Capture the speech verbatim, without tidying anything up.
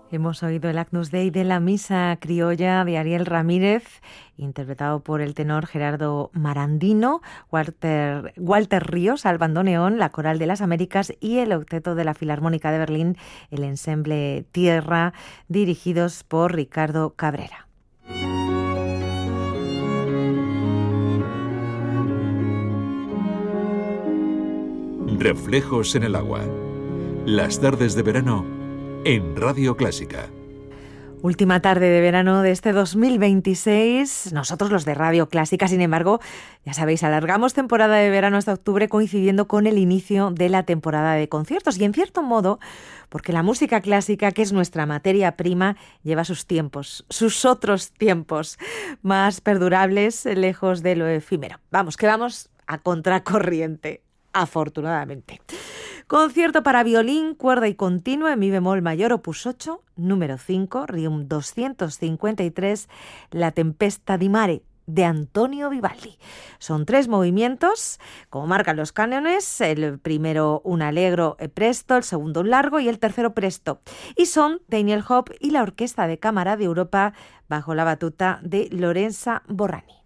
Hemos oído el Agnus Dei de la Misa Criolla de Ariel Ramírez, interpretado por el tenor Gerardo Marandino, Walter, Walter Ríos al bandoneón, la Coral de las Américas y el Octeto de la Filarmónica de Berlín, el ensemble Tierra, dirigidos por Ricardo Cabrera. Reflejos en el agua. Las tardes de verano en Radio Clásica. Última tarde de verano de este dos mil veintiséis. Nosotros, los de Radio Clásica, sin embargo, ya sabéis, alargamos temporada de verano hasta octubre, coincidiendo con el inicio de la temporada de conciertos. Y en cierto modo, porque la música clásica, que es nuestra materia prima, lleva sus tiempos, sus otros tiempos más perdurables, lejos de lo efímero. Vamos, que vamos a contracorriente, afortunadamente. Concierto para violín, cuerda y continua en mi bemol mayor, opus ocho, número cinco, Requiem doscientos cincuenta y tres, La Tempesta di Mare, de Antonio Vivaldi. Son tres movimientos, como marcan los cánones, el primero un allegro e presto, el segundo un largo y el tercero presto. Y son Daniel Hope y la Orquesta de Cámara de Europa bajo la batuta de Lorenza Borrani.